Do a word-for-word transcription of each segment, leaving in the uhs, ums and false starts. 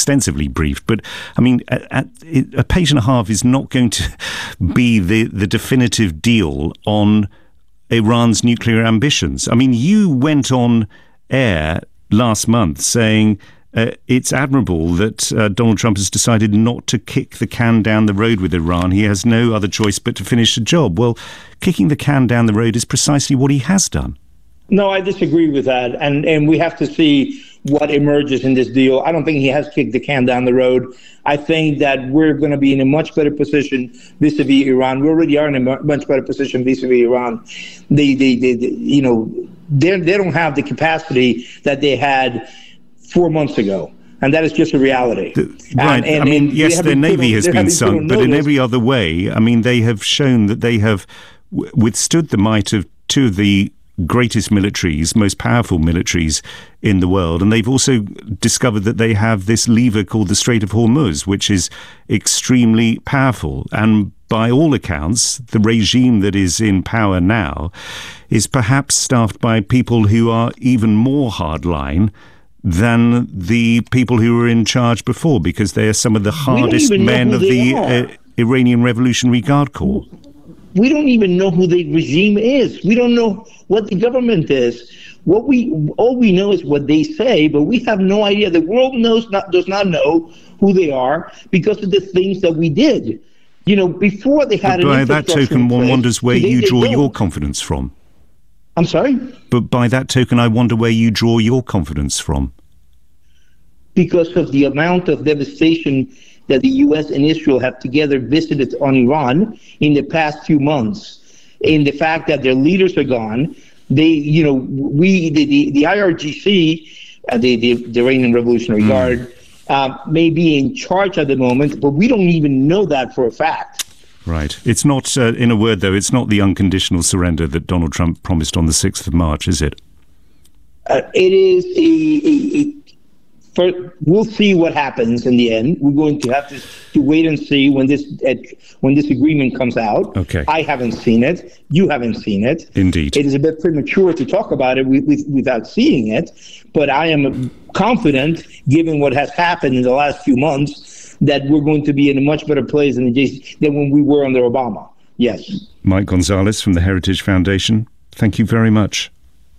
extensively briefed. But, I mean, at, at, a page and a half is not going to be the, the definitive deal on Iran's nuclear ambitions. I mean, you went on air last month saying uh, it's admirable that uh, Donald Trump has decided not to kick the can down the road with Iran. He has no other choice but to finish the job. Well, kicking the can down the road is precisely what he has done. No, I disagree with that. And, and we have to see what emerges in this deal. I don't think he has kicked the can down the road. I think that we're going to be in a much better position vis-a-vis Iran. We already are in a much better position vis-a-vis Iran. They, they, they, they you know, they they don't have the capacity that they had four months ago. And that is just a reality. The, right. And, and, I mean, yes, their navy has been sunk, but in every other way, I mean, they have shown that they have w- withstood the might of two of the greatest militaries, most powerful militaries in the world. And they've also discovered that they have this lever called the Strait of Hormuz, which is extremely powerful. And by all accounts, the regime that is in power now is perhaps staffed by people who are even more hardline than the people who were in charge before, because they are some of the hardest men of the uh, Iranian Revolutionary Guard Corps. We don't even know who the regime is. We don't know what the government is. What we all we know is what they say, but we have no idea. The world knows not does not know who they are because of the things that we did. You know, before they had. But an by that token, one wonders where you draw your confidence from. I'm sorry? But by that token, I wonder where you draw your confidence from. Because of the amount of devastation that the U S and Israel have together visited on Iran in the past few months, in the fact that their leaders are gone. They, you know, we, the, the, the I R G C, uh, the, the, the Iranian Revolutionary mm. Guard, uh, may be in charge at the moment, but we don't even know that for a fact. Right. It's not, uh, in a word, though, it's not the unconditional surrender that Donald Trump promised on the sixth of March, is it? Uh, it is a... a, a For, we'll see what happens in the end. We're going to have to, to wait and see when this uh, when this agreement comes out. Okay. I haven't seen it. You haven't seen it. Indeed. It is a bit premature to talk about it with, with, without seeing it, but I am confident, given what has happened in the last few months, that we're going to be in a much better place than, than when we were under Obama. Yes. Mike Gonzalez from the Heritage Foundation, thank you very much.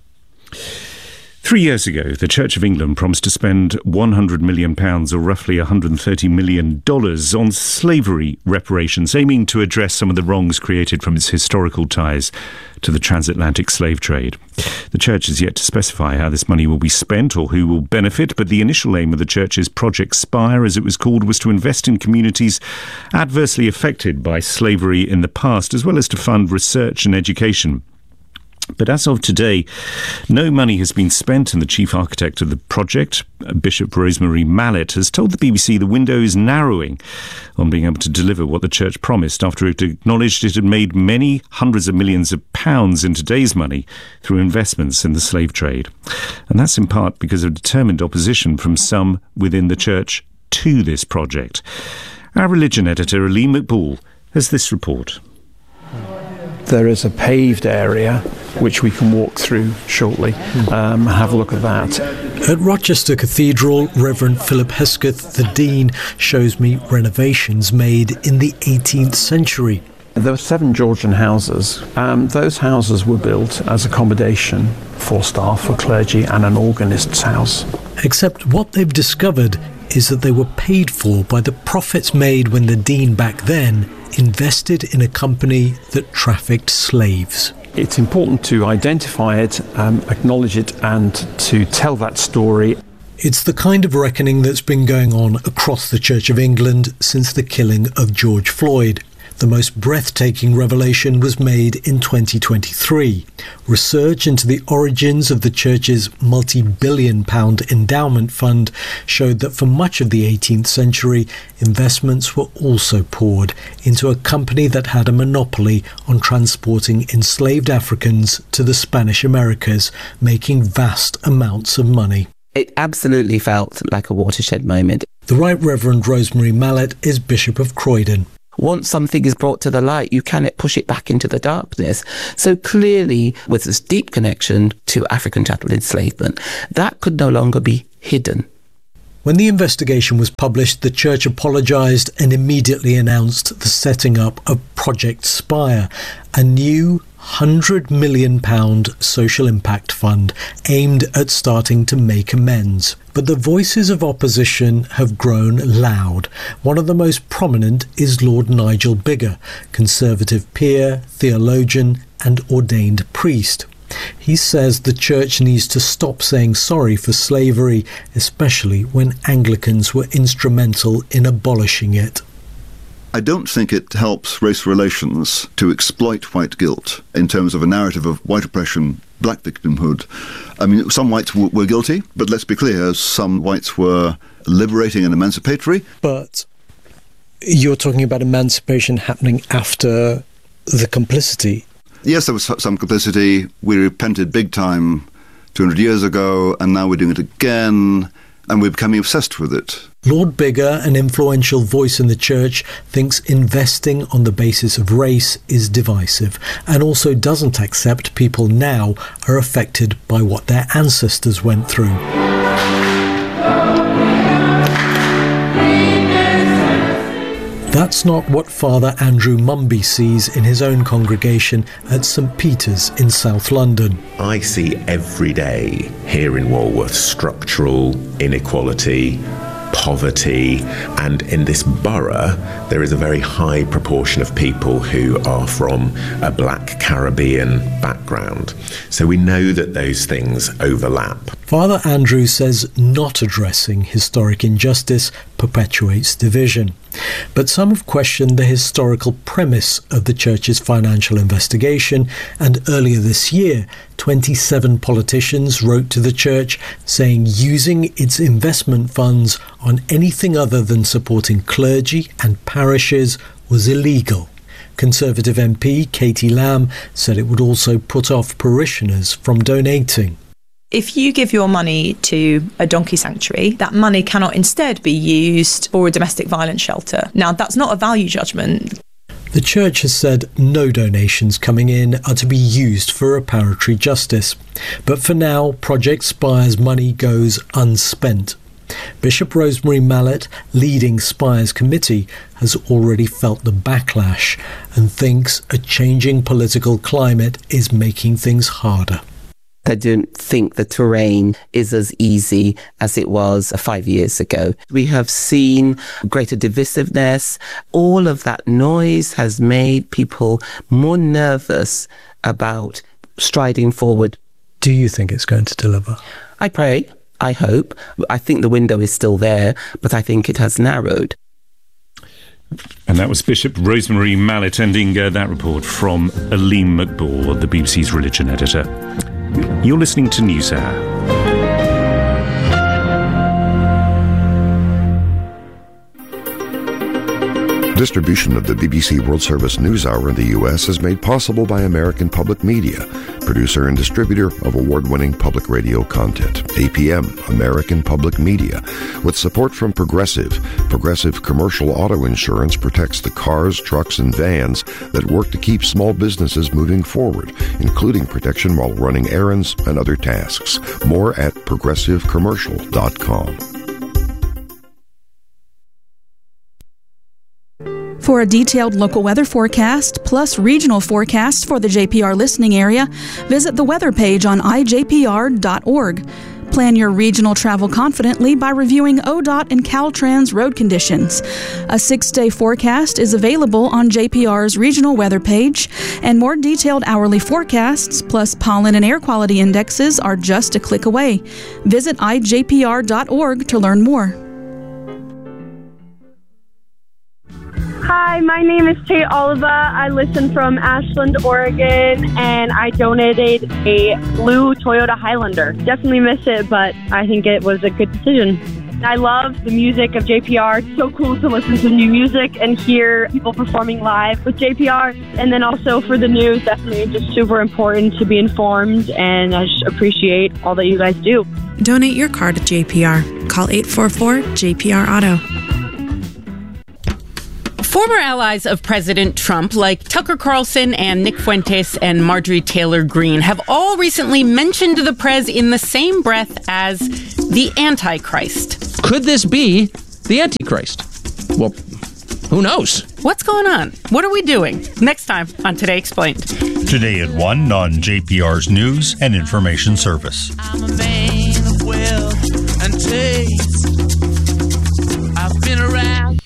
Three years ago, the Church of England promised to spend one hundred million pounds, or roughly one hundred thirty million dollars, on slavery reparations, aiming to address some of the wrongs created from its historical ties to the transatlantic slave trade. The Church has yet to specify how this money will be spent or who will benefit, but the initial aim of the Church's Project Spire, as it was called, was to invest in communities adversely affected by slavery in the past, as well as to fund research and education. But as of today, no money has been spent, and the chief architect of the project, Bishop Rosemary Mallett, has told the B B C the window is narrowing on being able to deliver what the church promised after it acknowledged it had made many hundreds of millions of pounds in today's money through investments in the slave trade. And that's in part because of determined opposition from some within the church to this project. Our religion editor, Aline McBall, has this report. There is a paved area which we can walk through shortly. Um, have a look at that. At Rochester Cathedral, Reverend Philip Hesketh, the Dean, shows me renovations made in the eighteenth century. There were seven Georgian houses. Um, those houses were built as accommodation for staff, for clergy, and an organist's house. Except what they've discovered is that they were paid for by the profits made when the Dean back then invested in a company that trafficked slaves. It's important to identify it, um, acknowledge it, and to tell that story. It's the kind of reckoning that's been going on across the Church of England since the killing of George Floyd. The most breathtaking revelation was made in twenty twenty-three. Research into the origins of the Church's multi-billion pound endowment fund showed that for much of the eighteenth century, investments were also poured into a company that had a monopoly on transporting enslaved Africans to the Spanish Americas, making vast amounts of money. It absolutely felt like a watershed moment. The Right Reverend Rosemary Mallett is Bishop of Croydon. Once something is brought to the light, you cannot push it back into the darkness. So clearly, with this deep connection to African chattel enslavement, that could no longer be hidden. When the investigation was published, the church apologised and immediately announced the setting up of Project Spire, a new one hundred million pounds social impact fund aimed at starting to make amends. But the voices of opposition have grown loud. One of the most prominent is Lord Nigel Biggar, Conservative peer, theologian and ordained priest. He says the church needs to stop saying sorry for slavery, especially when Anglicans were instrumental in abolishing it. I don't think it helps race relations to exploit white guilt in terms of a narrative of white oppression, black victimhood. I mean, some whites w- were guilty, but let's be clear, some whites were liberating and emancipatory. But you're talking about emancipation happening after the complicity. Yes, there was some complicity. We repented big time two hundred years ago, and now we're doing it again, and we're becoming obsessed with it. Lord Biggar, an influential voice in the church, thinks investing on the basis of race is divisive, and also doesn't accept people now are affected by what their ancestors went through. That's not what Father Andrew Mumby sees in his own congregation at St Peter's in South London. I see every day here in Walworth structural inequality, poverty, and in this borough there is a very high proportion of people who are from a black Caribbean background. So we know that those things overlap. Father Andrew says not addressing historic injustice perpetuates division. But some have questioned the historical premise of the church's financial investigation, and earlier this year, twenty-seven politicians wrote to the church saying using its investment funds on anything other than supporting clergy and parishes was illegal. Conservative M P Katie Lamb said it would also put off parishioners from donating. If you give your money to a donkey sanctuary, that money cannot instead be used for a domestic violence shelter. Now, that's not a value judgment. The church has said no donations coming in are to be used for reparatory justice. But for now, Project Spire's money goes unspent. Bishop Rosemary Mallett, leading Spire's committee, has already felt the backlash and thinks a changing political climate is making things harder. I don't think the terrain is as easy as it was five years ago. We have seen greater divisiveness. All of that noise has made people more nervous about striding forward. Do you think it's going to deliver? I pray. I hope. I think the window is still there, but I think it has narrowed. And that was Bishop Rosemary Mallett ending uh, that report from Aleem McBall, the B B C's religion editor. You're listening to NewsHour. Distribution of the B B C World Service NewsHour in the U S is made possible by American Public Media, producer and distributor of award-winning public radio content. A P M, American Public Media, with support from Progressive. Progressive Commercial Auto Insurance protects the cars, trucks, and vans that work to keep small businesses moving forward, including protection while running errands and other tasks. More at progressive commercial dot com. For a detailed local weather forecast, plus regional forecasts for the J P R listening area, visit the weather page on i j p r dot org. Plan your regional travel confidently by reviewing O D O T and Caltrans road conditions. A six-day forecast is available on J P R's regional weather page, and more detailed hourly forecasts, plus pollen and air quality indexes, are just a click away. Visit i j p r dot org to learn more. Hi, my name is Tate Oliva. I listen from Ashland, Oregon, and I donated a blue Toyota Highlander. Definitely miss it, but I think it was a good decision. I love the music of J P R. It's so cool to listen to new music and hear people performing live with J P R. And then also for the news, definitely just super important to be informed, and I just appreciate all that you guys do. Donate your car to J P R. Call eight four four J P R Auto. Former allies of President Trump, like Tucker Carlson and Nick Fuentes and Marjorie Taylor Greene, have all recently mentioned the Prez in the same breath as the Antichrist. Could this be the Antichrist? Well, who knows? What's going on? What are we doing? Next time on Today Explained. Today at one on J P R's News and Information Service. I'm a man of wealth and taste. I've been around.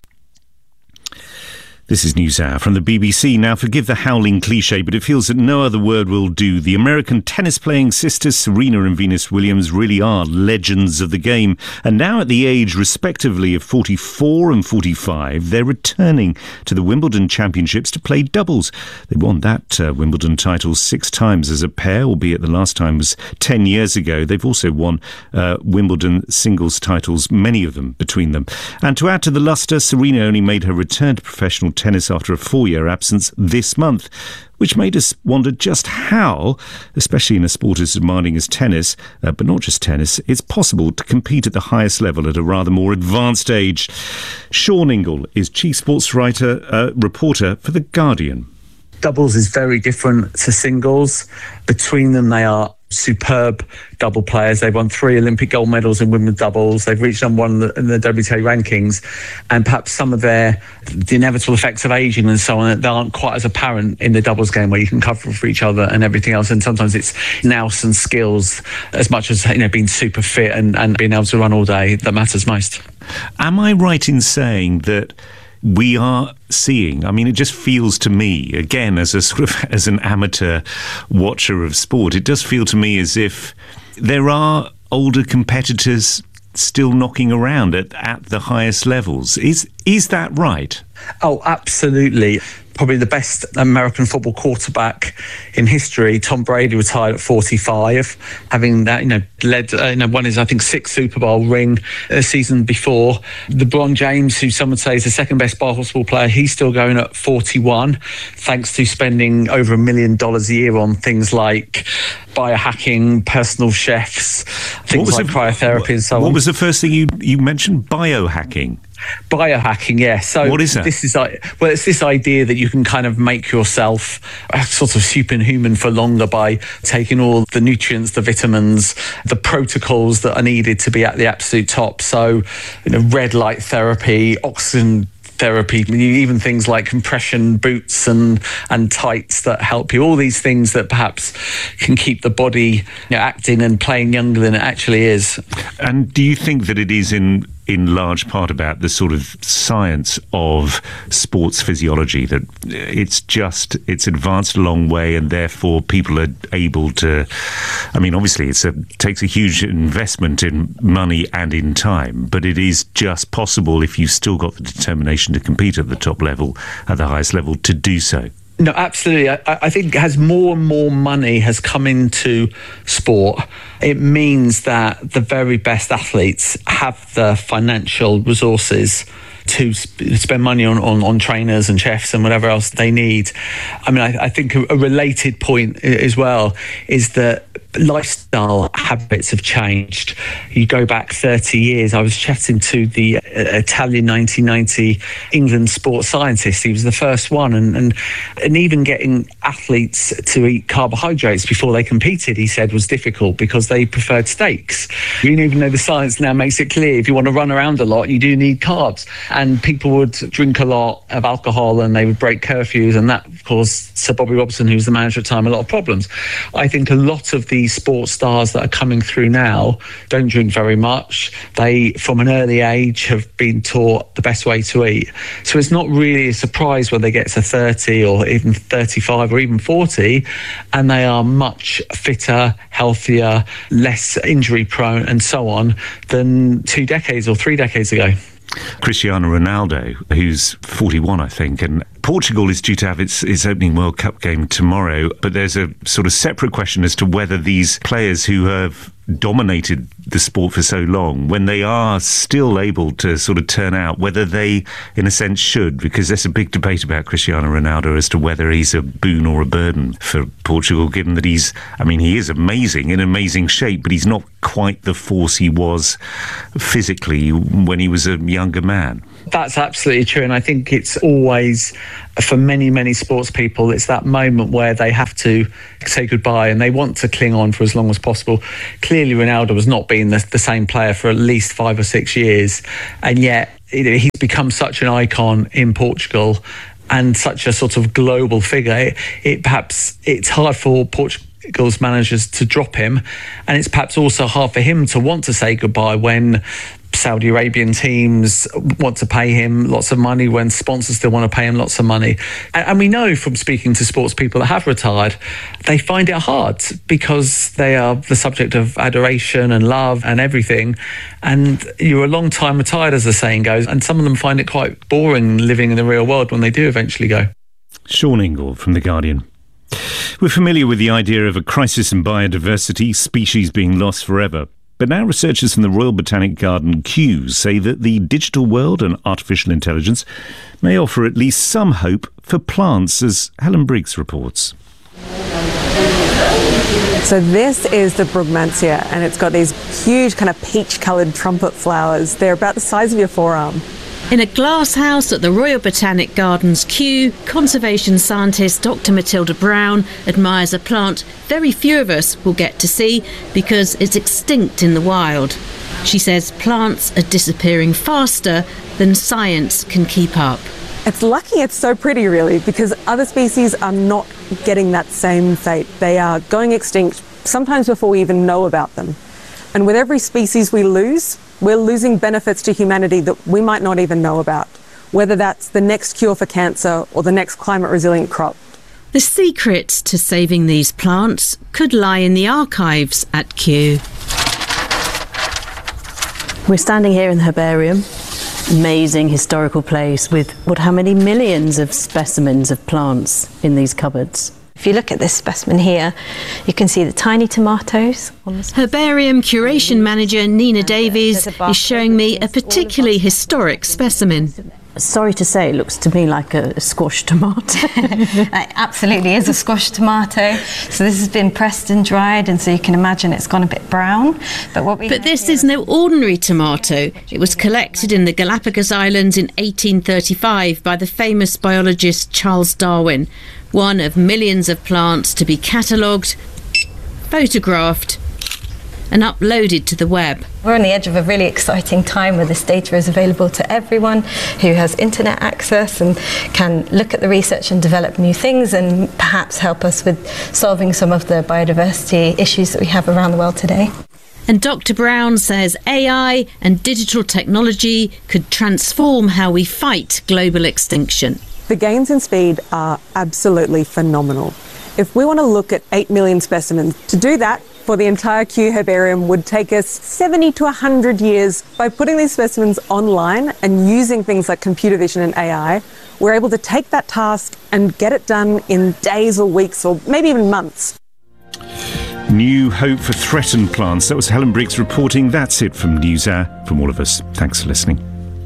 This is NewsHour from the B B C. Now, forgive the howling cliche, but it feels that no other word will do. The American tennis-playing sisters Serena and Venus Williams really are legends of the game. And now at the age, respectively, of forty-four and forty-five, they're returning to the Wimbledon Championships to play doubles. They won that uh, Wimbledon title six times as a pair, albeit the last time was ten years ago. They've also won uh, Wimbledon singles titles, many of them between them. And to add to the lustre, Serena only made her return to professional tennis after a four-year absence this month, which made us wonder just how, especially in a sport as demanding as tennis, uh, but not just tennis, it's possible to compete at the highest level at a rather more advanced age. Sean Ingle is chief sports writer, uh, reporter for The Guardian. Doubles is very different to singles. Between them, they are superb double players. They've won three Olympic gold medals in women's doubles. They've reached number one in the, in the W T A rankings, and perhaps some of their the inevitable effects of aging and so on, they aren't quite as apparent in the doubles game, where you can cover for each other and everything else. And sometimes it's nous and skills as much as, you know, being super fit and, and being able to run all day that matters most. Am I right in saying that we are seeing, I mean, it just feels to me, again, as a sort of as an amateur watcher of sport, it does feel to me as if there are older competitors still knocking around at, at the highest levels. Is is that right? Oh, absolutely. Probably the best American football quarterback in history, Tom Brady, retired at forty-five, having that, you know, led, uh, you know, won his, I think, sixth Super Bowl ring a season before. LeBron James, who some would say is the second best basketball player, he's still going at forty-one, thanks to spending over a million dollars a year on things like biohacking, personal chefs, things like cryotherapy and so on. What was the first thing you, you mentioned? Biohacking? Biohacking, yeah. So what is that? This is like, well, it's this idea that you can kind of make yourself sort of superhuman for longer by taking all the nutrients, the vitamins, the protocols that are needed to be at the absolute top. So, you know, red light therapy, oxygen therapy, even things like compression boots and and tights that help you, all these things that perhaps can keep the body, you know, acting and playing younger than it actually is. And do you think that it is in in large part about the sort of science of sports physiology, that it's just it's advanced a long way and therefore people are able to, I mean, obviously it's a takes a huge investment in money and in time, but it is just possible, if you've still got the determination to compete at the top level, at the highest level, to do so? No, absolutely. I, I think as more and more money has come into sport, it means that the very best athletes have the financial resources to sp- spend money on, on, on trainers and chefs and whatever else they need. I mean, I, I think a, a related point as well is that lifestyle habits have changed. You go back thirty years, I was chatting to the uh, Italian nineteen ninety England sports scientist. He was the first one, and, and and even getting athletes to eat carbohydrates before they competed, he said, was difficult because they preferred steaks. You even though the science now makes it clear, if you want to run around a lot, you do need carbs. And people would drink a lot of alcohol and they would break curfews, and that caused Sir Bobby Robson, who's the manager at the time, a lot of problems. I think a lot of these sports stars that are coming through now don't drink very much. They, from an early age, have been taught the best way to eat. So it's not really a surprise when they get to thirty or even thirty-five or even forty, and they are much fitter, healthier, less injury prone and so on than two decades or three decades ago. Cristiano Ronaldo, who's forty-one, I think, and Portugal is due to have its, its opening World Cup game tomorrow, but there's a sort of separate question as to whether these players who have dominated the sport for so long, when they are still able to sort of turn out, whether they, in a sense, should, because there's a big debate about Cristiano Ronaldo as to whether he's a boon or a burden for Portugal, given that he's, I mean, he is amazing, in amazing shape, but he's not quite the force he was physically when he was a younger man. That's absolutely true, and I think it's always, for many, many sports people, it's that moment where they have to say goodbye and they want to cling on for as long as possible. Clearly, Ronaldo has not been been the, the same player for at least five or six years. And yet you know, he's become such an icon in Portugal and such a sort of global figure. It, it perhaps it's hard for Portugal's managers to drop him, and it's perhaps also hard for him to want to say goodbye when Saudi Arabian teams want to pay him lots of money, when sponsors still want to pay him lots of money. And, and we know from speaking to sports people that have retired, they find it hard because they are the subject of adoration and love and everything. And you're a long time retired, as the saying goes, and some of them find it quite boring living in the real world when they do eventually go. Sean Ingle from The Guardian. We're familiar with the idea of a crisis in biodiversity, species being lost forever. But now researchers from the Royal Botanic Garden Kew say that the digital world and artificial intelligence may offer at least some hope for plants, as Helen Briggs reports. So this is the Brugmansia, and it's got these huge kind of peach-coloured trumpet flowers. They're about the size of your forearm. In a glass house at the Royal Botanic Gardens Kew, conservation scientist Doctor Matilda Brown admires a plant very few of us will get to see because it's extinct in the wild. She says plants are disappearing faster than science can keep up. It's lucky it's so pretty, really, because other species are not getting that same fate. They are going extinct sometimes before we even know about them. And with every species we lose, we're losing benefits to humanity that we might not even know about, whether that's the next cure for cancer or the next climate-resilient crop. The secrets to saving these plants could lie in the archives at Kew. We're standing here in the herbarium, amazing historical place with, what, how many millions of specimens of plants in these cupboards? If you look at this specimen here, you can see the tiny tomatoes. On the Herbarium curation manager Nina Davies is showing me a particularly historic specimen. Sorry to say, it looks to me like a squash tomato. It absolutely is a squash tomato. So this has been pressed and dried, and so you can imagine it's gone a bit brown. But what we But this is no ordinary tomato. It was collected in the Galapagos Islands in eighteen thirty-five by the famous biologist Charles Darwin. One of millions of plants to be catalogued, photographed and uploaded to the web. We're on the edge of a really exciting time where this data is available to everyone who has internet access and can look at the research and develop new things and perhaps help us with solving some of the biodiversity issues that we have around the world today. And Doctor Brown says A I and digital technology could transform how we fight global extinction. The gains in speed are absolutely phenomenal. If we want to look at eight million specimens, to do that for the entire Kew herbarium would take us seventy to one hundred years. By putting these specimens online and using things like computer vision and A I, we're able to take that task and get it done in days or weeks or maybe even months. New hope for threatened plants. That was Helen Briggs reporting. That's it from NewsHour. From all of us, thanks for listening.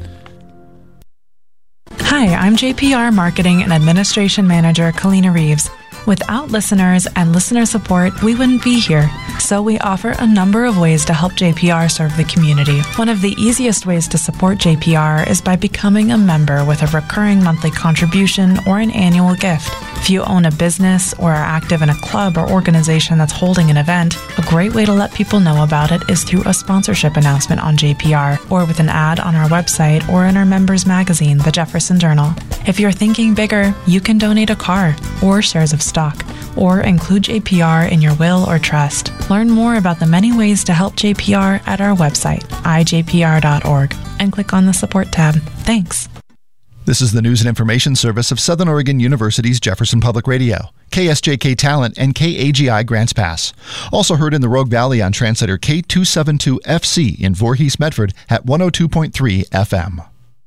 Hi, I'm J P R Marketing and Administration Manager Kalina Reeves. Without listeners and listener support, we wouldn't be here. So we offer a number of ways to help J P R serve the community. One of the easiest ways to support J P R is by becoming a member with a recurring monthly contribution or an annual gift. If you own a business or are active in a club or organization that's holding an event, a great way to let people know about it is through a sponsorship announcement on J P R or with an ad on our website or in our members magazine, the Jefferson Journal. If you're thinking bigger, you can donate a car or shares of stock or include J P R in your will or trust. Learn more about the many ways to help J P R at our website, i j p r dot org, and click on the support tab. Thanks. This is the News and Information Service of Southern Oregon University's Jefferson Public Radio, K S J K Talent, and K A G I Grants Pass. Also heard in the Rogue Valley on translator K two seventy-two F C in Voorhees, Medford at one oh two point three F M.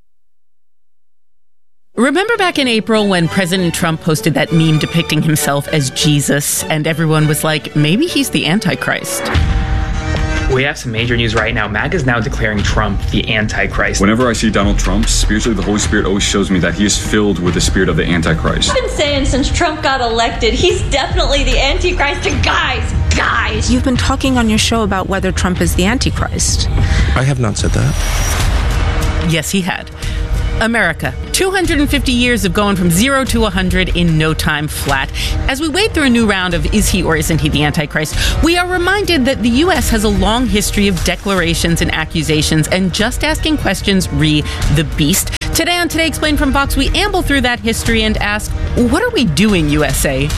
Remember back in April when President Trump posted that meme depicting himself as Jesus, and everyone was like, maybe he's the Antichrist? We have some major news right now. MAGA is now declaring Trump the Antichrist. Whenever I see Donald Trump, spiritually, the Holy Spirit always shows me that he is filled with the spirit of the Antichrist. I've been saying since Trump got elected, he's definitely the Antichrist. And guys, guys! You've been talking on your show about whether Trump is the Antichrist. I have not said that. Yes, he had. America, two hundred fifty years of going from zero to one hundred in no time flat. As we wade through a new round of Is He or Isn't He the Antichrist, we are reminded that the U S has a long history of declarations and accusations, and just asking questions re the beast. Today on Today Explained from Vox, we amble through that history and ask, what are we doing, U S A?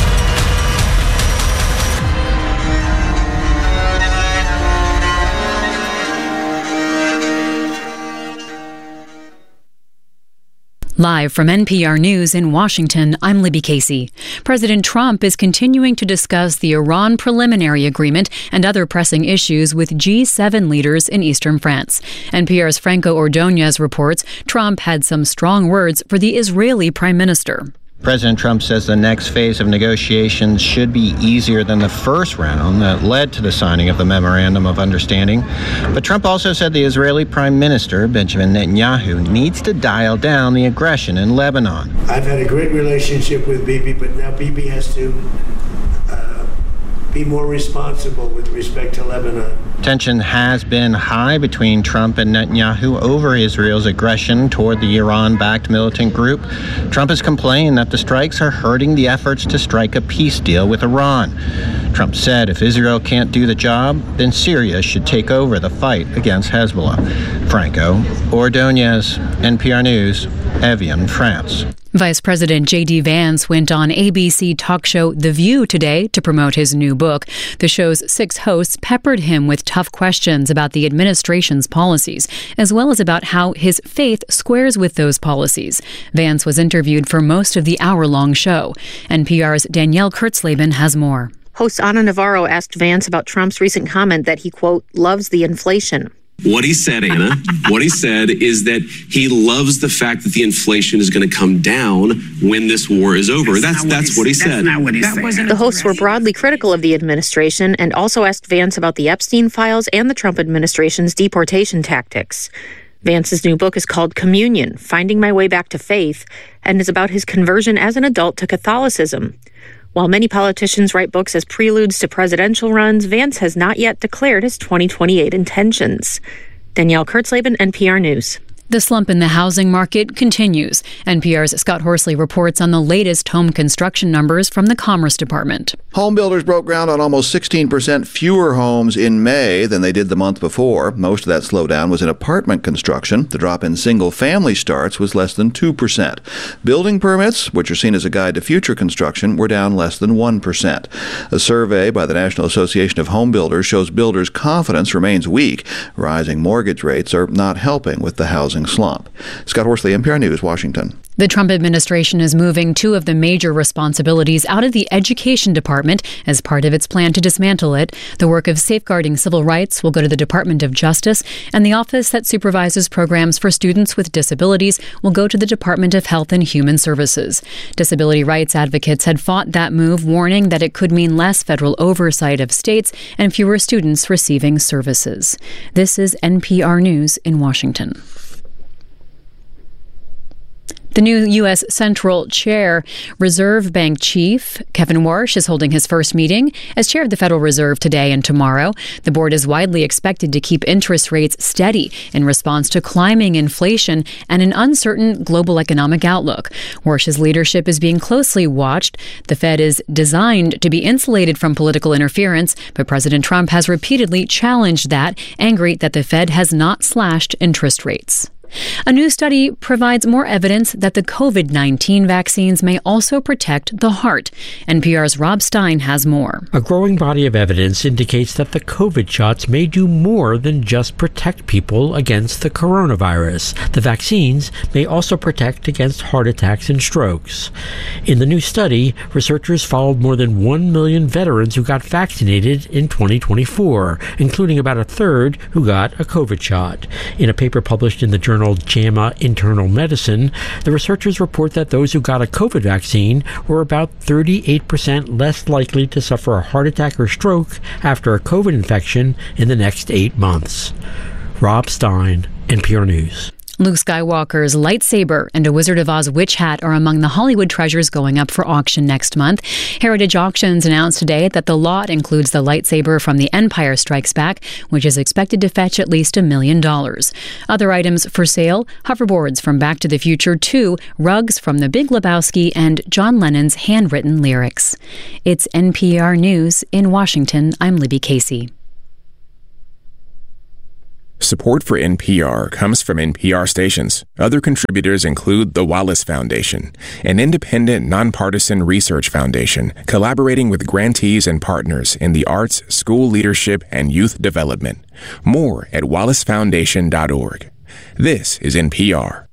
Live from N P R News in Washington, I'm Libby Casey. President Trump is continuing to discuss the Iran preliminary agreement and other pressing issues with G seven leaders in eastern France. N P R's Franco Ordonez reports Trump had some strong words for the Israeli prime minister. President Trump says the next phase of negotiations should be easier than the first round that led to the signing of the Memorandum of Understanding. But Trump also said the Israeli Prime Minister, Benjamin Netanyahu, needs to dial down the aggression in Lebanon. I've had a great relationship with Bibi, but now Bibi has to uh, be more responsible with respect to Lebanon. Tension has been high between Trump and Netanyahu over Israel's aggression toward the Iran-backed militant group. Trump has complained that the strikes are hurting the efforts to strike a peace deal with Iran. Trump said if Israel can't do the job, then Syria should take over the fight against Hezbollah. Franco Ordonez, N P R News, Evian, France. Vice President J D Vance went on A B C talk show The View today to promote his new book. The show's six hosts peppered him with tough questions about the administration's policies, as well as about how his faith squares with those policies. Vance was interviewed for most of the hour-long show. N P R's Danielle Kurtzleben has more. Host Ana Navarro asked Vance about Trump's recent comment that he, quote, loves the inflation. What he said, Anna, what he said is that he loves the fact that the inflation is going to come down when this war is over. That's that's, that's what he said. What he said. The hosts were broadly critical of the administration and also asked Vance about the Epstein files and the Trump administration's deportation tactics. Vance's new book is called Communion, Finding My Way Back to Faith, and is about his conversion as an adult to Catholicism. While many politicians write books as preludes to presidential runs, Vance has not yet declared his twenty twenty-eight intentions. Danielle Kurtzleben, N P R News. The slump in the housing market continues. N P R's Scott Horsley reports on the latest home construction numbers from the Commerce Department. Home builders broke ground on almost sixteen percent fewer homes in May than they did the month before. Most of that slowdown was in apartment construction. The drop in single-family starts was less than two percent. Building permits, which are seen as a guide to future construction, were down less than one percent. A survey by the National Association of Home Builders shows builders' confidence remains weak. Rising mortgage rates are not helping with the housing slump. Scott Horsley, N P R News, Washington. The Trump administration is moving two of the major responsibilities out of the Education Department as part of its plan to dismantle it. The work of safeguarding civil rights will go to the Department of Justice, and the office that supervises programs for students with disabilities will go to the Department of Health and Human Services. Disability rights advocates had fought that move, warning that it could mean less federal oversight of states and fewer students receiving services. This is N P R News in Washington. The new U S Central Chair, Reserve Bank Chief Kevin Warsh, is holding his first meeting as chair of the Federal Reserve today and tomorrow. The board is widely expected to keep interest rates steady in response to climbing inflation and an uncertain global economic outlook. Warsh's leadership is being closely watched. The Fed is designed to be insulated from political interference, but President Trump has repeatedly challenged that, angry that the Fed has not slashed interest rates. A new study provides more evidence that the covid nineteen vaccines may also protect the heart. N P R's Rob Stein has more. A growing body of evidence indicates that the COVID shots may do more than just protect people against the coronavirus. The vaccines may also protect against heart attacks and strokes. In the new study, researchers followed more than one million veterans who got vaccinated in twenty twenty-four, including about a third who got a COVID shot. In a paper published in the journal JAMA Internal Medicine, the researchers report that those who got a COVID vaccine were about thirty-eight percent less likely to suffer a heart attack or stroke after a COVID infection in the next eight months. Rob Stein, N P R News. Luke Skywalker's lightsaber and a Wizard of Oz witch hat are among the Hollywood treasures going up for auction next month. Heritage Auctions announced today that the lot includes the lightsaber from The Empire Strikes Back, which is expected to fetch at least a million dollars. Other items for sale: hoverboards from Back to the Future two, rugs from The Big Lebowski, and John Lennon's handwritten lyrics. It's N P R News in Washington. I'm Libby Casey. Support for N P R comes from N P R stations. Other contributors include the Wallace Foundation, an independent, nonpartisan research foundation collaborating with grantees and partners in the arts, school leadership, and youth development. More at wallace foundation dot org. This is N P R.